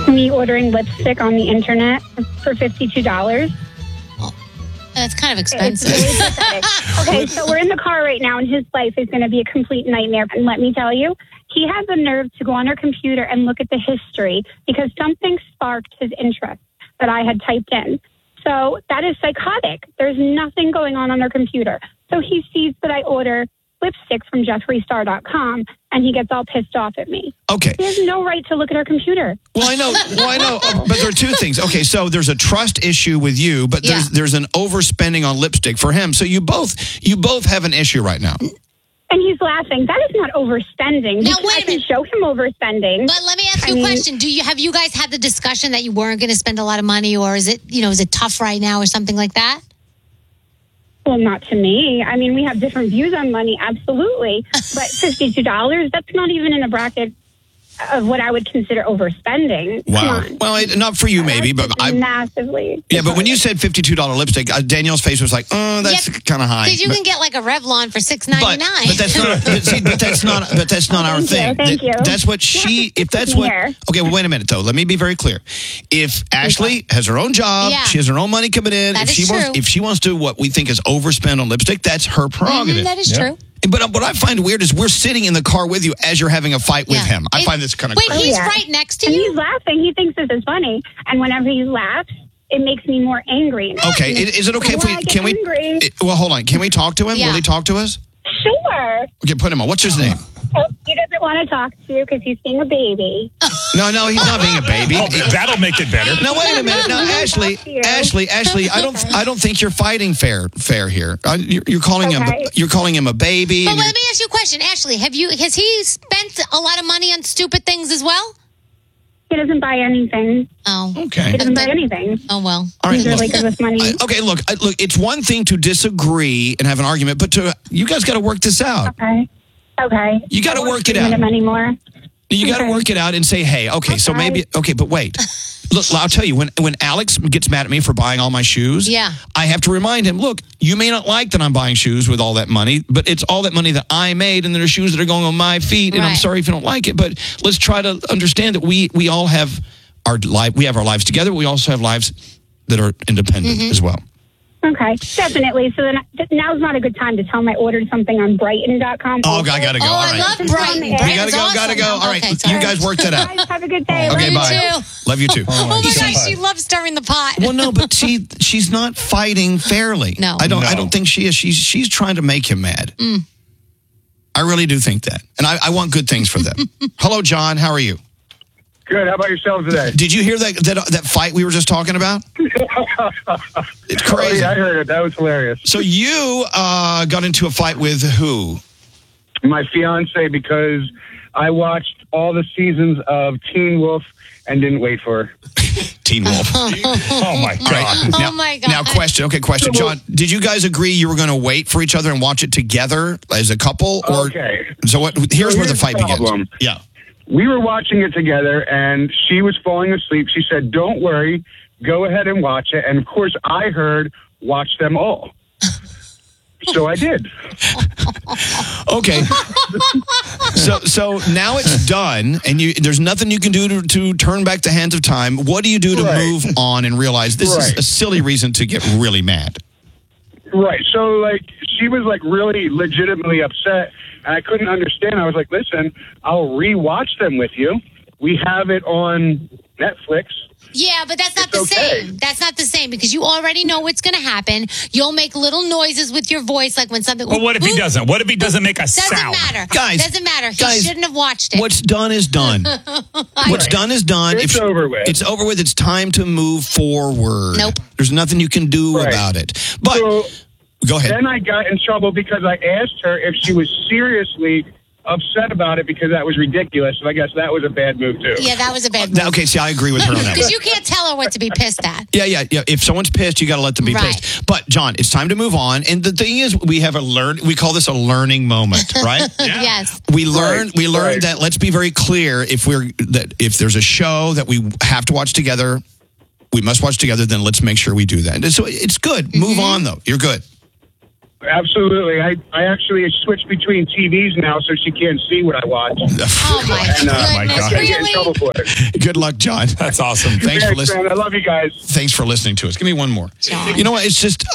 Me ordering lipstick on the internet for $52. That's kind of expensive. It's really pathetic. Okay, so we're in the car right now, and his life is going to be a complete nightmare. And let me tell you, he has the nerve to go on our computer and look at the history because something sparked his interest that I had typed in. So that is psychotic. There's nothing going on our computer. So he sees that I order lipstick from JeffreeStar.com, and he gets all pissed off at me. Okay. He has no right to look at our computer. Well, I know. But there are two things. Okay, so there's a trust issue with you, but there's an overspending on lipstick for him. So you both have an issue right now. And he's laughing. That is not overspending. Now, wait a I can minute. show him overspending. But let me ask you a question. Have you guys had the discussion that you weren't going to spend a lot of money, or is it tough right now or something like that? Well, not to me. I mean, we have different views on money, absolutely. But $52, that's not even in a bracket of what I would consider overspending. Wow. Come on. Well, not for you maybe, but massively. Yeah, but when you said $52 lipstick, Danielle's face was like, oh, that's kind of high. Because you can get like a Revlon for $6.99. But that's not our thing. Thank you. That's what Okay, well, wait a minute though. Let me be very clear. If Ashley has her own job, she has her own money coming in. That If she wants to what we think is overspend on lipstick, that's her prerogative. That is true. But what I find weird is we're sitting in the car with you as you're having a fight with him. I find this kind of crazy. Wait, he's right next to and you? He's laughing. He thinks this is funny. And whenever he laughs, it makes me more angry. Okay, is it okay if we well, hold on. Can we talk to him? Yeah. Will he talk to us? Sure. Okay, put him on. What's his name? Oh, he doesn't want to talk to you because he's being a baby. No, he's not being a baby. That'll make it better. Now wait a minute. Now, Ashley, I don't think you're fighting fair here. You're calling him a baby. But let me ask you a question, Ashley. Has he spent a lot of money on stupid things as well? He doesn't buy anything. Oh, okay. He doesn't buy anything. Oh well. All right, he's really good with money. Okay, look. It's one thing to disagree and have an argument, but you guys got to work this out. Okay. You got to work it out. Anymore. You got to work it out and say, hey, okay, so maybe, but wait. Look, I'll tell you, when Alex gets mad at me for buying all my shoes, I have to remind him, look, you may not like that I'm buying shoes with all that money, but it's all that money that I made, and there are shoes that are going on my feet, and I'm sorry if you don't like it, but let's try to understand that we all have our lives together, but we also have lives that are independent as well. Okay, definitely. So then now's not a good time to tell him I ordered something on Brighton.com. Oh, I gotta go. All right. I love Brighton. You gotta go. All right, you guys work that out. Guys, have a good day. Okay, Love bye. you too. Love you too. Oh my gosh, she loves stirring the pot. Well, no, but she's not fighting fairly. No. I don't think she is. She's trying to make him mad. I really do think that, and I want good things for them. Hello, John. How are you? Good. How about yourself today? Did you hear that fight we were just talking about? It's crazy. Oh, yeah, I heard it. That was hilarious. So you got into a fight with who? My fiance, because I watched all the seasons of Teen Wolf and didn't wait for her. Teen Wolf. Oh my God. Oh my God. Now, question, John. Did you guys agree you were going to wait for each other and watch it together as a couple? Or, okay. So here's where the fight begins. Yeah. We were watching it together, and she was falling asleep. She said, don't worry, go ahead and watch it. And, of course, I heard, watch them all. So I did. Okay. So now it's done, and there's nothing you can do to turn back the hands of time. What do you do to move on and realize this is a silly reason to get really mad? Right. So, she was, really legitimately upset, and I couldn't understand. I was like, listen, I'll rewatch them with you. We have it on Netflix. Yeah, but that's not the same. That's not the same because you already know what's going to happen. You'll make little noises with your voice, like when something. Well, what if he doesn't? What if he doesn't make a sound? Doesn't matter, guys. Doesn't matter. He shouldn't have watched it. What's done is done. What's done is done. It's over with. It's over with. It's time to move forward. Nope. There's nothing you can do about it. But go ahead. Then I got in trouble because I asked her if she was seriously upset about it because that was ridiculous. And I guess that was a bad move, too. Yeah, that was a bad move. Okay, see, I agree with her on that. Because you can't tell her what to be pissed at. Yeah. If someone's pissed, you got to let them be pissed. But, John, it's time to move on. And the thing is, we call this a learning moment, right? Yes. We learned that, let's be very clear, if there's a show that we have to watch together, we must watch together, then let's make sure we do that. And so it's good. Move on, though. You're good. Absolutely. I actually switched between TVs now so she can't see what I watch. Oh, my goodness. I can't get in trouble for it. Good luck, John. That's awesome. Thanks for listening. Man, I love you guys. Thanks for listening to us. Give me one more. John. You know what? It's just,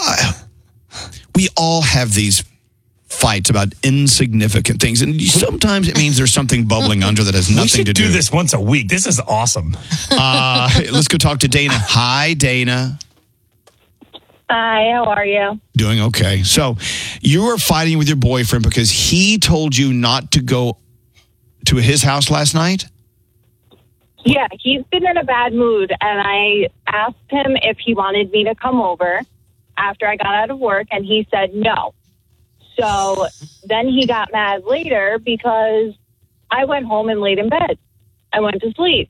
we all have these fights about insignificant things. And sometimes it means there's something bubbling under that has nothing to do. We should do this once a week. This is awesome. Let's go talk to Dana. Hi, Dana. Hi, how are you? Doing okay. So you were fighting with your boyfriend because he told you not to go to his house last night? Yeah, he's been in a bad mood, and I asked him if he wanted me to come over after I got out of work, and he said no. So then he got mad later because I went home and laid in bed. I went to sleep.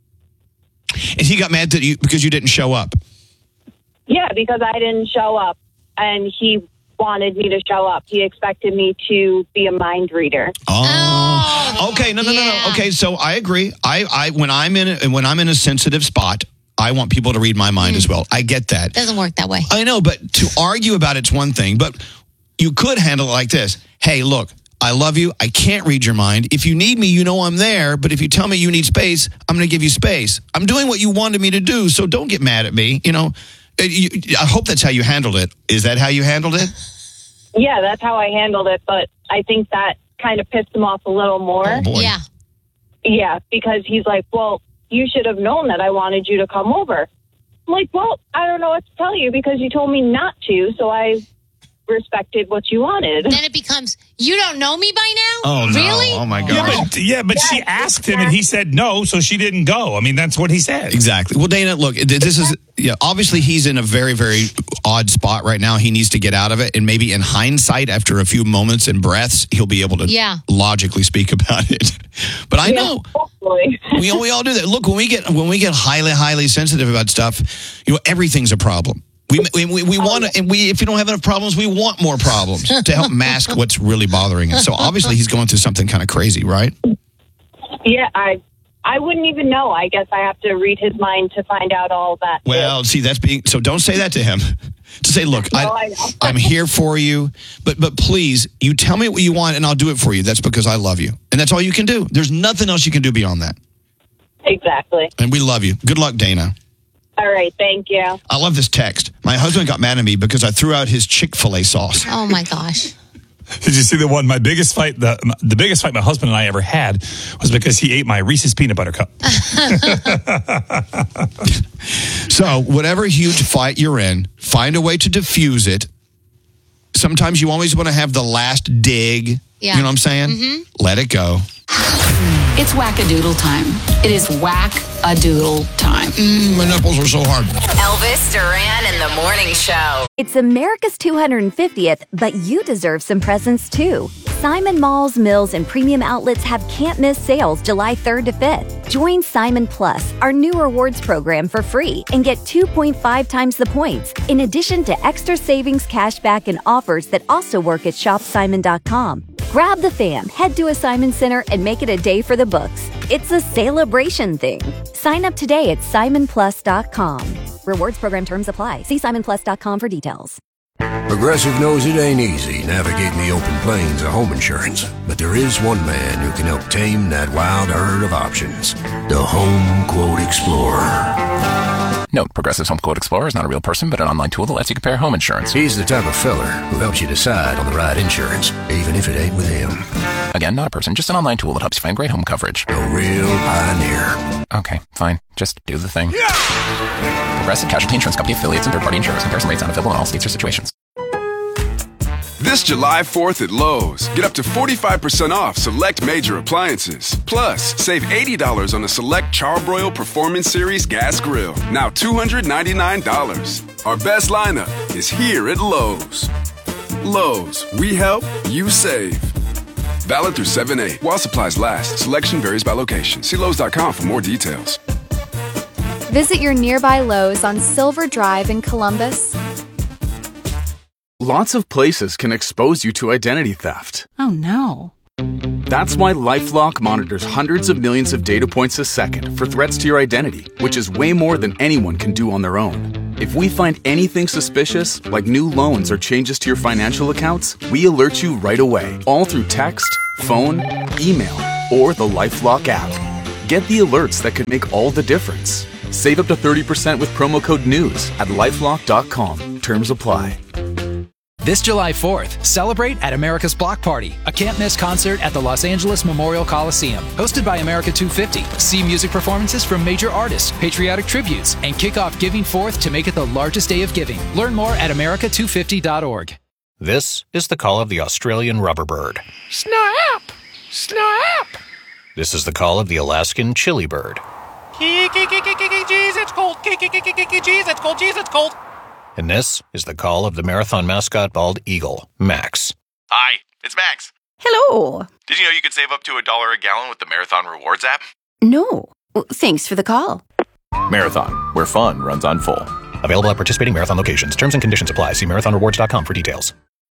And he got mad because you didn't show up? Yeah, because I didn't show up, and he wanted me to show up. He expected me to be a mind reader. Oh. Okay, no. Okay, so I agree. I when I'm in a sensitive spot, I want people to read my mind as well. I get that. Doesn't work that way. I know, but to argue about it's one thing, but you could handle it like this. Hey, look, I love you. I can't read your mind. If you need me, you know I'm there. But if you tell me you need space, I'm going to give you space. I'm doing what you wanted me to do, so don't get mad at me. I hope that's how you handled it. Is that how you handled it? Yeah, that's how I handled it, but I think that kind of pissed him off a little more. Oh, boy. Yeah. Yeah, because he's like, well, you should have known that I wanted you to come over. I'm like, well, I don't know what to tell you because you told me not to, so I respected what you wanted. Then it becomes, you don't know me by now? Oh, no. Really? Oh, my God. But she asked him and he said no, so she didn't go. I mean, that's what he said. Exactly. Well, Dana, look, this is, obviously he's in a very, very odd spot right now. He needs to get out of it. And maybe in hindsight, after a few moments and breaths, he'll be able to logically speak about it. But I know we all do that. Look, when we get highly, highly sensitive about stuff, everything's a problem. We want to, and if you don't have enough problems, we want more problems to help mask what's really bothering us. So obviously he's going through something kind of crazy, right? Yeah, I wouldn't even know. I guess I have to read his mind to find out all that. Well, see, so don't say that to him. To say, look, I'm here for you, but please, you tell me what you want and I'll do it for you. That's because I love you. And that's all you can do. There's nothing else you can do beyond that. Exactly. And we love you. Good luck, Dana. All right, thank you. I love this text. My husband got mad at me because I threw out his Chick-fil-A sauce. Oh, my gosh. Did you see the one? My biggest fight, the biggest fight my husband and I ever had was because he ate my Reese's peanut butter cup. So whatever huge fight you're in, find a way to diffuse it. Sometimes you always want to have the last dig. Yeah. You know what I'm saying? Mm-hmm. Let it go. It's whack-a-doodle time. It is whack-a-doodle time. My nipples are so hard. Elvis Duran in the Morning Show. It's America's 250th, but you deserve some presents too. Simon Malls, Mills, and Premium Outlets have can't-miss sales July 3rd to 5th. Join Simon Plus, our new rewards program, for free and get 2.5 times the points, in addition to extra savings, cashback, and offers that also work at shopsimon.com. Grab the fam, head to a Simon Center, and make it a day for the books. It's a celebration thing. Sign up today at simonplus.com. Rewards program terms apply. See simonplus.com for details. Progressive knows it ain't easy navigating the open plains of home insurance, but there is one man who can help tame that wild herd of options. The Home Quote Explorer. Note, Progressive's Home Quote Explorer is not a real person, but an online tool that lets you compare home insurance. He's the type of feller who helps you decide on the right insurance, even if it ain't with him. Again, not a person, just an online tool that helps you find great home coverage. A real pioneer. Okay, fine. Just do the thing. Progressive Casualty Insurance Company affiliates and third-party insurers. Comparison rates not available in all states or situations. This July 4th at Lowe's, get up to 45% off select major appliances. Plus, save $80 on a select Charbroil Performance Series gas grill. Now $299. Our best lineup is here at Lowe's. Lowe's, we help, you save. Valid through 7/8. While supplies last, selection varies by location. See Lowe's.com for more details. Visit your nearby Lowe's on Silver Drive in Columbus. Lots of places can expose you to identity theft. Oh, no. That's why LifeLock monitors hundreds of millions of data points a second for threats to your identity, which is way more than anyone can do on their own. If we find anything suspicious, like new loans or changes to your financial accounts, we alert you right away, all through text, phone, email, or the LifeLock app. Get the alerts that could make all the difference. Save up to 30% with promo code NEWS at lifelock.com. Terms apply. This July 4th, celebrate at America's Block Party, a can't-miss concert at the Los Angeles Memorial Coliseum. Hosted by America 250, see music performances from major artists, patriotic tributes, and kick off Giving Forth to make it the largest day of giving. Learn more at america250.org. This is the call of the Australian rubber bird. Snap! Snap! This is the call of the Alaskan chili bird. Jeez, it's cold. Jeez, it's cold. Jeez, it's cold. And this is the call of the marathon mascot bald eagle, Max. Hi, it's Max. Hello. Did you know you could save up to $1 a gallon with the Marathon Rewards app? No. Well, thanks for the call. Marathon, where fun runs on full. Available at participating Marathon locations. Terms and conditions apply. See marathonrewards.com for details.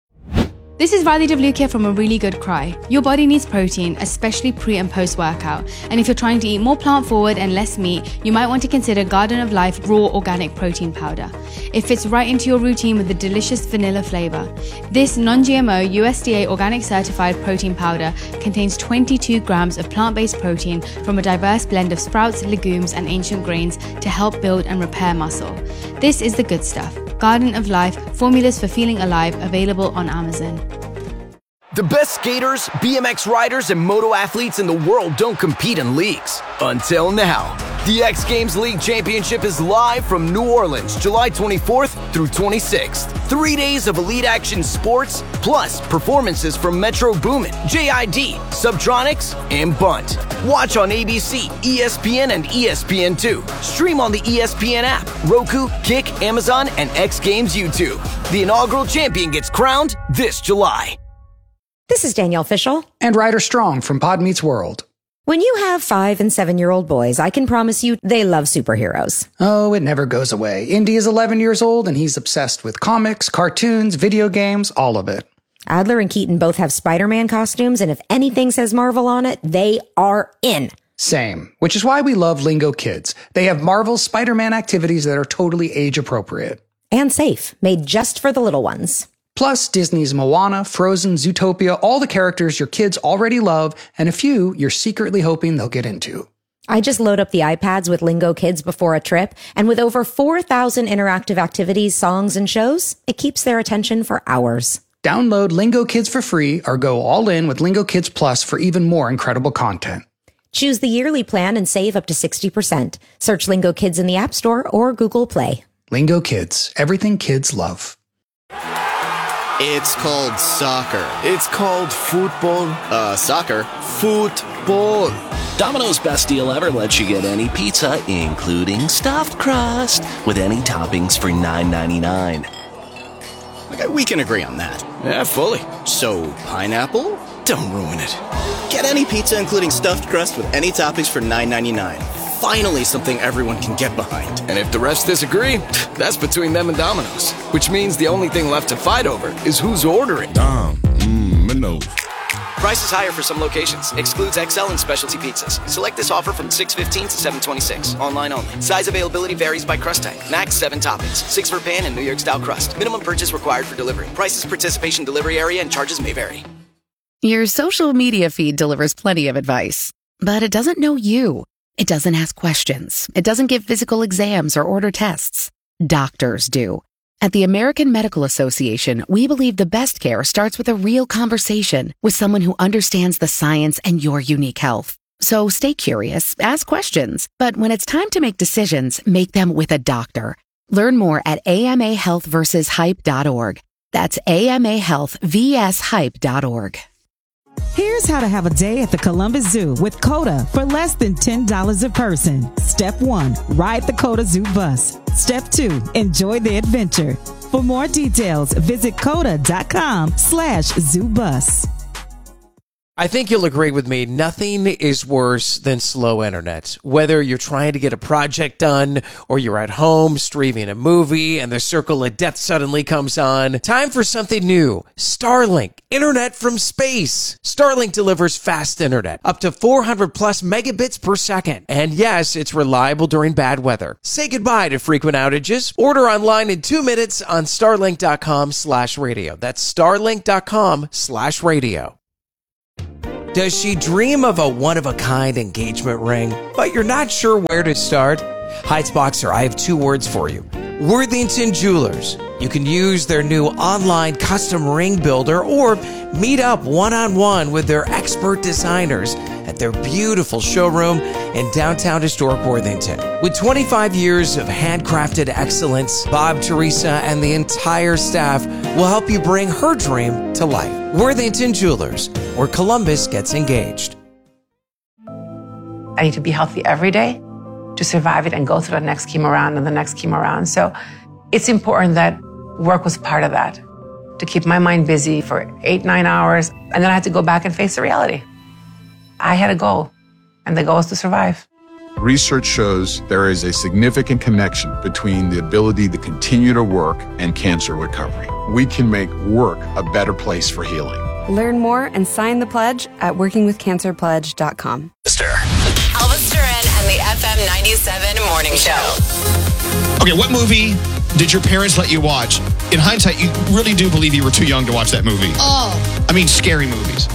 This is Riley Devlukia from A Really Good Cry. Your body needs protein, especially pre and post workout. And if you're trying to eat more plant forward and less meat, you might want to consider Garden of Life Raw Organic Protein Powder. It fits right into your routine with the delicious vanilla flavor. This non-GMO USDA organic certified protein powder contains 22 grams of plant-based protein from a diverse blend of sprouts, legumes, and ancient grains to help build and repair muscle. This is the good stuff. Garden of Life, formulas for feeling alive, available on Amazon. The best skaters, BMX riders, and moto athletes in the world don't compete in leagues. Until now. The X Games League Championship is live from New Orleans, July 24th through 26th. 3 days of elite action sports, plus performances from Metro Boomin, JID, Subtronics, and Bunt. Watch on ABC, ESPN, and ESPN2. Stream on the ESPN app, Roku, Kick, Amazon, and X Games YouTube. The inaugural champion gets crowned this July. This is Danielle Fishel. And Ryder Strong from Pod Meets World. When you have 5- and 7-year-old boys, I can promise you they love superheroes. Oh, it never goes away. Indy is 11 years old and he's obsessed with comics, cartoons, video games, all of it. Adler and Keaton both have Spider-Man costumes, and if anything says Marvel on it, they are in. Same, which is why we love Lingo Kids. They have Marvel's Spider-Man activities that are totally age appropriate. And safe, made just for the little ones. Plus, Disney's Moana, Frozen, Zootopia, all the characters your kids already love, and a few you're secretly hoping they'll get into. I just load up the iPads with Lingo Kids before a trip, and with over 4,000 interactive activities, songs, and shows, it keeps their attention for hours. Download Lingo Kids for free or go all in with Lingo Kids Plus for even more incredible content. Choose the yearly plan and save up to 60%. Search Lingo Kids in the App Store or Google Play. Lingo Kids, everything kids love. It's called soccer. It's called football. Soccer. Football. Domino's Best Deal Ever lets you get any pizza, including stuffed crust, with any toppings for $9.99. Okay, we can agree on that. Yeah, fully. So, pineapple? Don't ruin it. Get any pizza, including stuffed crust, with any toppings for $9.99. Finally something everyone can get behind. And if the rest disagree, that's between them and Domino's. Which means the only thing left to fight over is who's ordering. Domino's. Price is higher for some locations. Excludes XL and specialty pizzas. Select this offer from 6/15 to 7/26. Online only. Size availability varies by crust type. Max 7 toppings. 6 for pan and New York style crust. Minimum purchase required for delivery. Prices, participation, delivery area, and charges may vary. Your social media feed delivers plenty of advice, but it doesn't know you. It doesn't ask questions. It doesn't give physical exams or order tests. Doctors do. At the American Medical Association, we believe the best care starts with a real conversation with someone who understands the science and your unique health. So stay curious, ask questions, but when it's time to make decisions, make them with a doctor. Learn more at amahealthversushype.org. That's amahealthvshype.org. Here's how to have a day at the Columbus Zoo with COTA for less than $10 a person. Step 1, ride the COTA Zoo bus. Step 2, enjoy the adventure. For more details, visit COTA.com/ZooBus. I think you'll agree with me. Nothing is worse than slow internet. Whether you're trying to get a project done or you're at home streaming a movie and the circle of death suddenly comes on. Time for something new. Starlink. Internet from space. Starlink delivers fast internet. Up to 400 plus megabits per second. And yes, it's reliable during bad weather. Say goodbye to frequent outages. Order online in 2 minutes on starlink.com/radio. That's starlink.com/radio. Does she dream of a one-of-a-kind engagement ring, but you're not sure where to start? Heights Boxer, I have 2 words for you. Worthington Jewelers. You can use their new online custom ring builder or meet up one-on-one with their expert designers at their beautiful showroom in downtown historic Worthington. With 25 years of handcrafted excellence, Bob, Teresa, and the entire staff will help you bring her dream to life. Worthington Jewelers, where Columbus gets engaged. I need to be healthy every day to survive it and go through the next chemo round and the next chemo round. So it's important that work was part of that, to keep my mind busy for 8-9 hours. And then I had to go back and face the reality. I had a goal, and the goal is to survive. Research shows there is a significant connection between the ability to continue to work and cancer recovery. We can make work a better place for healing. Learn more and sign the pledge at workingwithcancerpledge.com. Elvis Duran and the FM 97 Morning Show. Okay, what movie did your parents let you watch? In hindsight, you really do believe you were too young to watch that movie. Oh. I mean, scary movies.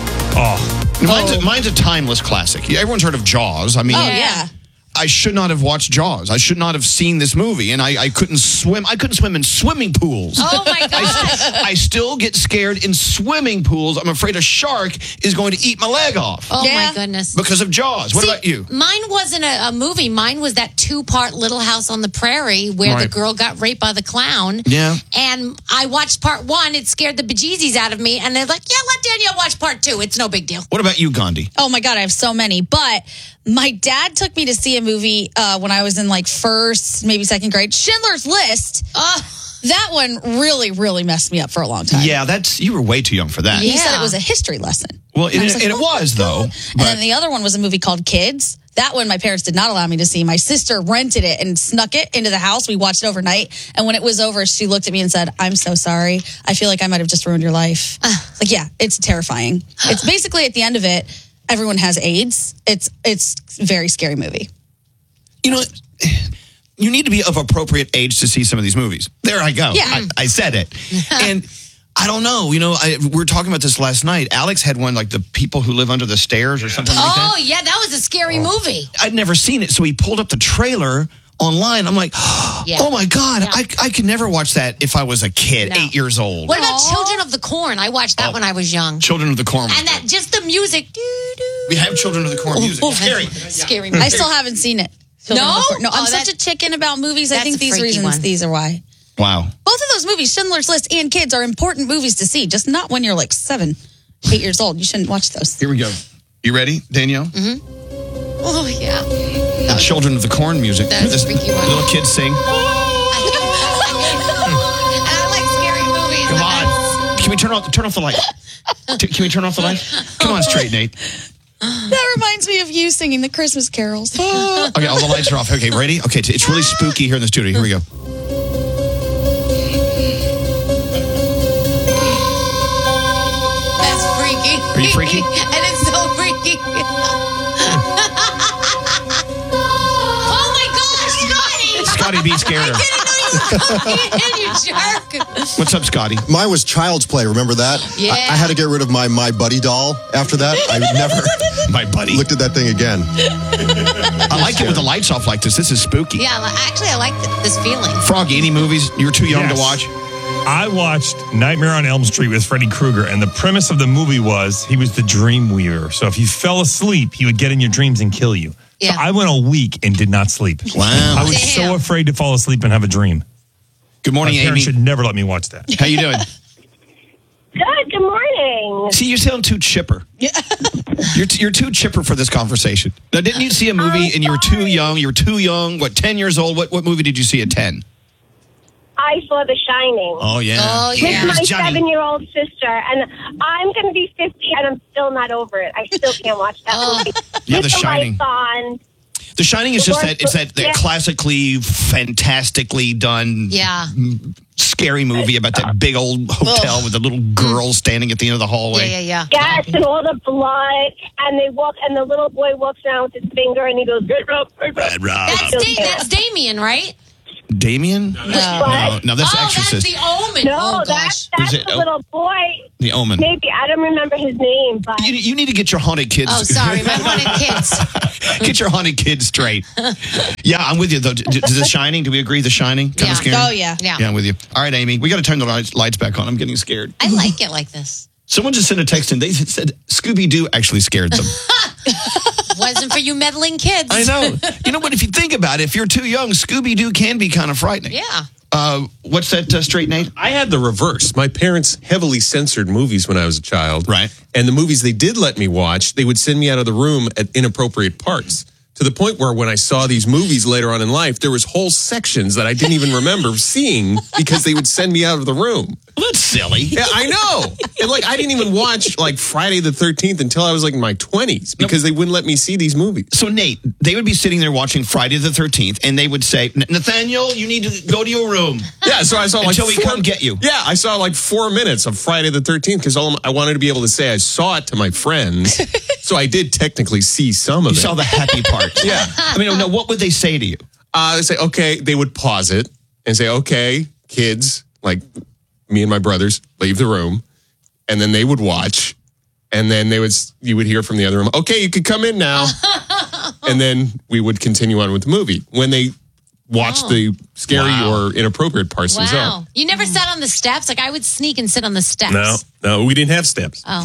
Mine's a timeless classic. Everyone's heard of Jaws. I mean, yeah. I should not have watched Jaws. I should not have seen this movie. And I couldn't swim. I couldn't swim in swimming pools. Oh, my gosh. I still get scared in swimming pools. I'm afraid a shark is going to eat my leg off. Oh, my goodness. Because of Jaws. What about you? Mine wasn't a movie. Mine was that 2-part Little House on the Prairie where the girl got raped by the clown. Yeah. And I watched part 1. It scared the bejesus out of me. And they're like, yeah, let Danielle watch part 2. It's no big deal. What about you, Gandhi? Oh, my God. I have so many. But my dad took me to see a movie when I was in like first, maybe second grade. Schindler's List. That one really, really messed me up for a long time. Yeah, you were way too young for that. He said it was a history lesson. Well, it was, though. And then the other one was a movie called Kids. That one my parents did not allow me to see. My sister rented it and snuck it into the house. We watched it overnight. And when it was over, she looked at me and said, I'm so sorry. I feel like I might have just ruined your life. Like, yeah, it's terrifying. It's basically at the end of it, everyone has AIDS. It's a very scary movie. You know, you need to be of appropriate age to see some of these movies. There I go. Yeah. I said it. And I don't know. You know, we were talking about this last night. Alex had one like The People Who Live Under the Stairs or something like that. Oh, yeah, that was a scary movie. I'd never seen it. So he pulled up the trailer online. I'm like, oh my God, I could never watch that if I was a kid, 8 years old. What about Children of the Corn? I watched that when I was young. Children of the Corn. And that just the music. We have Children of the Corn music. It's scary. Scary. I still haven't seen it. No? I'm such a chicken about movies. I think these are why. Wow. Both of those movies, Schindler's List and Kids, are important movies to see, just not when you're like 7, 8 years old. You shouldn't watch those. Here we go. You ready, Danielle? Mm-hmm. Oh, yeah. Children of the Corn music. That's a freaky one. Little kids sing. And I like scary movies. Come on. Can we turn off the light? Can we turn off the light? Come on, straight, Nate. That reminds me of you singing the Christmas carols. Okay, all the lights are off. Okay, ready? Okay, it's really spooky here in the studio. Here we go. That's freaky. Are you freaky? And it's so freaky. Oh my gosh, Scotty! Scotty beat Scarer. I didn't know you were coming in, you jerk. What's up, Scotty? Mine was Child's Play. Remember that? Yeah. I had to get rid of my Buddy doll after that. I never My Buddy looked at that thing again. I like it with the lights off like this. This is spooky. Yeah, actually, I like this feeling. Froggy, any movies you were too young to watch? I watched Nightmare on Elm Street with Freddy Krueger, and the premise of the movie was he was the dream weaver. So if you fell asleep, he would get in your dreams and kill you. Yeah. So I went a week and did not sleep. Wow. I was so afraid to fall asleep and have a dream. Good morning, My Amy. parents should never let me watch that. How you doing? Good morning. See, you sound too chipper. Yeah. You're too chipper for this conversation. Now, didn't you see a movie and you were too young? You were too young. What, 10 years old? What movie did you see at 10? I saw The Shining. Oh, yeah. With my 7-year-old sister. And I'm going to be 50 and I'm still not over it. I still can't watch that movie. Yeah, With The Shining. lights on. The Shining is just that classically, fantastically done scary movie about that big old hotel with the little girl standing at the end of the hallway. Yes, and all the blood. And they walk, and the little boy walks around with his finger and he goes, "Red Rob, Red Rob." Red Rob. That's Damien, right? Damien? No, that's Exorcist. That's The Omen. No, that's the little boy. The Omen. Maybe. I don't remember his name, but... You need to get your haunted kids. Oh, sorry. My haunted kids. Get your haunted kids straight. Yeah, I'm with you, though. Does The Shining, do we agree The Shining? Kind of scary? Oh, yeah. Yeah, I'm with you. All right, Amy, we got to turn the lights back on. I'm getting scared. I like it like this. Someone just sent a text in. They said Scooby-Doo actually scared them. Wasn't for you meddling kids. I know. You know what? If you think about it, if you're too young, Scooby-Doo can be kind of frightening. Yeah. What's that, Straight Nate? I had the reverse. My parents heavily censored movies when I was a child. Right. And the movies they did let me watch, they would send me out of the room at inappropriate parts. To the point where when I saw these movies later on in life, there was whole sections that I didn't even remember seeing because they would send me out of the room. Well, that's silly. Yeah, I know. And I didn't even watch Friday the 13th until I was in my 20s because they wouldn't let me see these movies. So, Nate, they would be sitting there watching Friday the 13th and they would say, Nathaniel, you need to go to your room. Yeah, so I saw until we come get you. Yeah, I saw 4 minutes of Friday the 13th because I wanted to be able to say I saw it to my friends. So I did technically see some of it. You saw the happy part. Yeah. I mean, no, what would they say to you? They say, okay, they would pause it and say, okay, kids, me and my brothers, leave the room. And then they would watch. And then you would hear from the other room, okay, you can come in now. And then we would continue on with the movie. When they watched the scary or inappropriate parts themselves. You never sat on the steps? I would sneak and sit on the steps. No, we didn't have steps. Oh.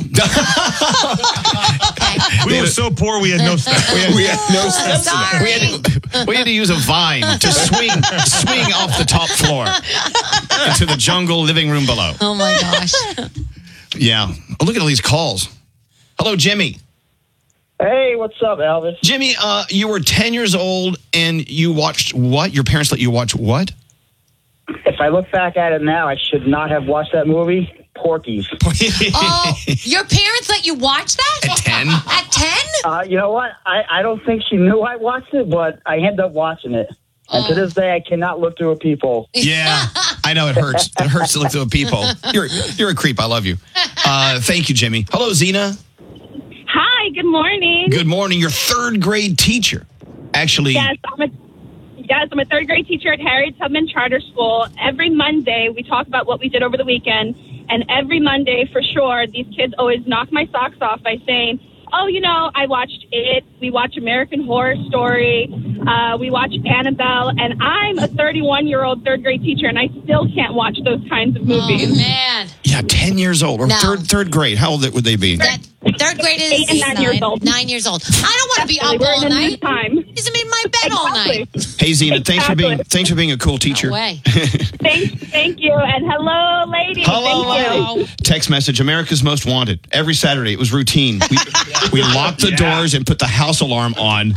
We were so poor we had no steps. We had no steps. Sorry. We had to use a vine to swing off the top floor into the jungle living room below. Oh my gosh. Yeah. Oh, look at all these calls. Hello, Jimmy. Hey, what's up, Elvis? Jimmy, you were 10 years old and you watched what? Your parents let you watch what? If I look back at it now, I should not have watched that movie. Porky's. Oh, your parents let you watch that? At 10? At 10? You know what? I don't think she knew I watched it, but I ended up watching it. And to this day, I cannot look through a peephole. Yeah, I know it hurts. It hurts to look through a peephole. You're a creep. I love you. Thank you, Jimmy. Hello, Zena. Hi, good morning. Good morning. Your third grade teacher. Actually. Yes, I'm a third grade teacher at Harriet Tubman Charter School. Every Monday, we talk about what we did over the weekend. And every Monday, for sure, these kids always knock my socks off by saying, oh, I watched It. We watch American Horror Story. We watch Annabelle. And I'm a 31-year-old third grade teacher, and I still can't watch those kinds of movies. Oh, man. Yeah, 10 years old. Or third grade. How old would they be? Third grade is 8 and 9 years old. 9 years old. I don't want to be up all night. He's in my bed all night. Hey, Zena, thanks for being a cool teacher. No way. Thank you. And hello, ladies. Hello. Text message, America's Most Wanted. Every Saturday, it was routine. We locked the doors and put the house alarm on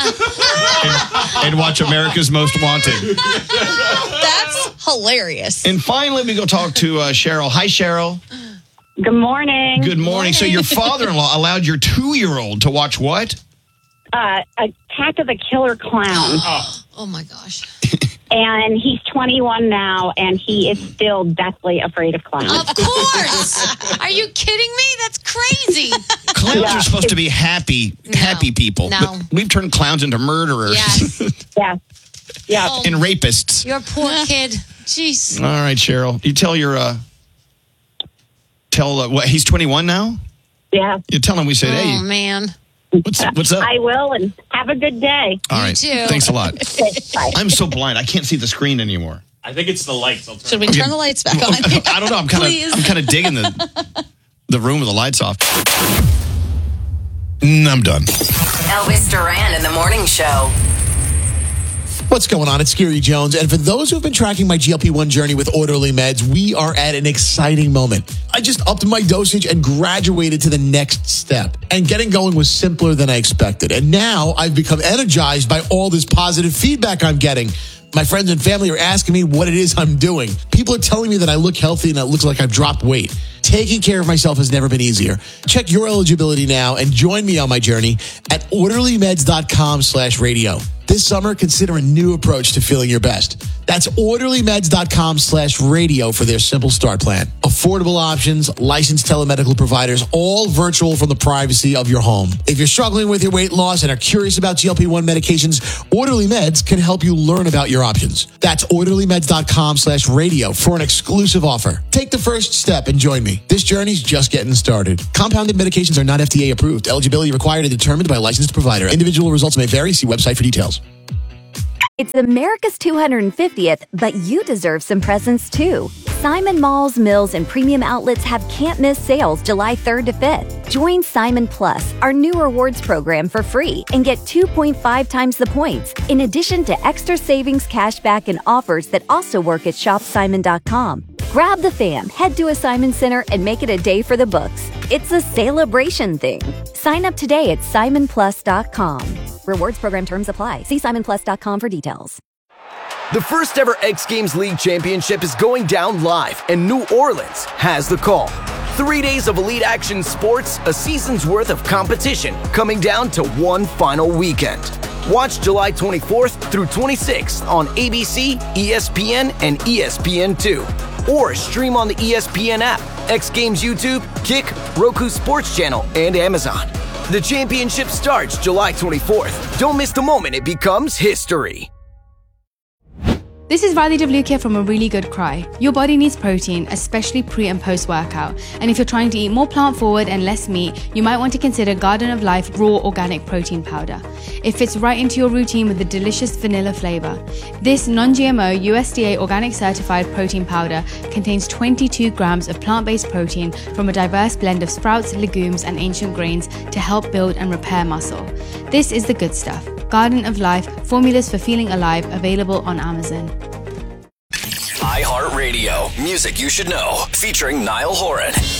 and watch America's Most Wanted. That's hilarious. And finally, we go talk to Cheryl. Hi, Cheryl. Good morning. Good morning. So your father-in-law allowed your 2-year-old to watch what? Attack of the Killer Clowns. Oh my gosh. And he's 21 now, and he is still deathly afraid of clowns. Of course. Are you kidding me? That's crazy. Clowns are supposed to be happy people. No. But we've turned clowns into murderers. Yes. Yeah. And rapists. Your poor kid. Jeez. All right, Cheryl. You tell your... what, he's 21 now? Yeah. You tell him we said, hey. Oh, man. What's up? I will, and have a good day. All right. You too. Thanks a lot. Bye. I'm so blind. I can't see the screen anymore. I think it's the lights. Should we turn the lights back on? I don't know. I'm kind of digging the room with the lights off. I'm done. Elvis Duran in the Morning Show. What's going on? It's Scary Jones. And for those who have been tracking my GLP-1 journey with Orderly Meds, we are at an exciting moment. I just upped my dosage and graduated to the next step. And getting going was simpler than I expected. And now I've become energized by all this positive feedback I'm getting. My friends and family are asking me what it is I'm doing. People are telling me that I look healthy and it looks like I've dropped weight. Taking care of myself has never been easier. Check your eligibility now and join me on my journey at orderlymeds.com/radio. This summer, consider a new approach to feeling your best. That's orderlymeds.com/radio for their simple start plan. Affordable options, licensed telemedical providers, all virtual from the privacy of your home. If you're struggling with your weight loss and are curious about GLP-1 medications, Orderly Meds can help you learn about your options. That's orderlymeds.com/radio for an exclusive offer. Take the first step and join me. This journey's just getting started. Compounded medications are not FDA approved. Eligibility required and determined by a licensed provider. Individual results may vary. See website for details. It's America's 250th, but you deserve some presents too. Simon Malls, Mills, and premium outlets have can't-miss sales July 3rd to 5th. Join Simon Plus, our new rewards program, for free and get 2.5 times the points, in addition to extra savings, cashback, and offers that also work at shopsimon.com. Grab the fam, head to a Simon Center, and make it a day for the books. It's a celebration thing. Sign up today at simonplus.com. Rewards program terms apply. See simonplus.com for details. The first ever X Games League Championship is going down live, and New Orleans has the call. 3 days of elite action sports, a season's worth of competition, coming down to one final weekend. Watch July 24th through 26th on ABC, ESPN, and ESPN2. Or stream on the ESPN app, X Games YouTube, Kick, Roku Sports Channel, and Amazon. The championship starts July 24th. Don't miss the moment it becomes history. This is Riley DeVlukia from A Really Good Cry. Your body needs protein, especially pre and post workout. And if you're trying to eat more plant forward and less meat, you might want to consider Garden of Life Raw Organic Protein Powder. It fits right into your routine with a delicious vanilla flavor. This non-GMO USDA organic certified protein powder contains 22 grams of plant-based protein from a diverse blend of sprouts, legumes, and ancient grains to help build and repair muscle. This is the good stuff. Garden of Life, formulas for feeling alive, available on Amazon. iHeartRadio, music you should know, featuring Niall Horan.